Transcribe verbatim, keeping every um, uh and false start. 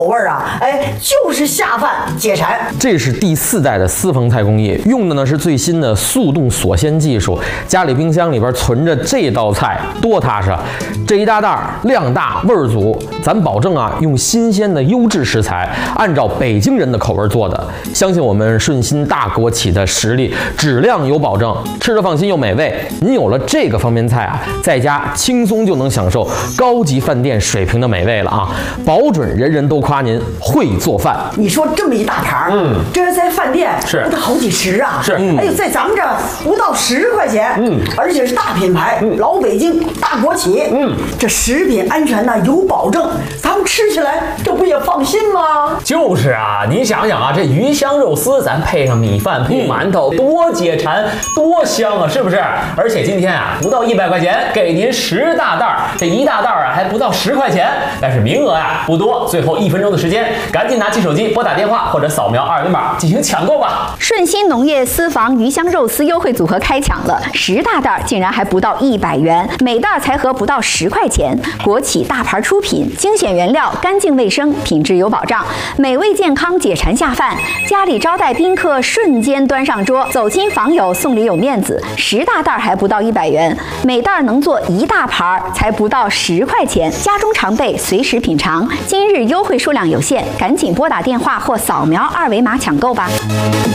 口味啊，哎，就是下饭解馋。 这是第四代的私房菜工艺，用的呢是最新的速冻锁鲜技术。家里冰箱里边存着这道菜，多踏实！这一大袋儿量大味儿足，咱保证啊用新鲜的优质食材，按照北京人的口味做的。相信我们顺心大国企的实力，质量有保证，吃得放心又美味。您有了这个方便菜啊，在家轻松就能享受高级饭店水平的美味了啊！保准人人都夸。夸您会做饭， 你说这么一大盘，嗯，这在饭店是不得好几十啊， 是， 哎呦，在咱们这儿不到十块钱，嗯，而且是大品牌，嗯，老北京大国企，嗯，这食品安全呢有保证，咱们吃起来这不也放心吗？ 就是啊，你想想啊，这鱼香肉丝，咱配上米饭配馒头，多解馋，多香啊，是不是？而且今天啊，不到一百块钱，给您十大袋儿，这一大袋儿啊还不到十块钱，但是名额呀不多，最后一分钟的时间，赶紧拿起手机拨打电话或者扫描二维码进行抢购吧！ 顺心农业私房鱼香肉丝优惠组合开抢了，十大袋竟然还不到一百元，每袋才合不到十块钱。国企大牌出品，精选原料，干净卫生，品质有保障，美味健康，解馋下饭。家里招待宾客，瞬间端上桌，走亲访友送礼有面子。十大袋还不到一百元，每袋能做一大盘，才不到十块钱。家中常备，随时品尝。今日优惠数量有限，赶紧拨打电话或扫描二维码抢购吧。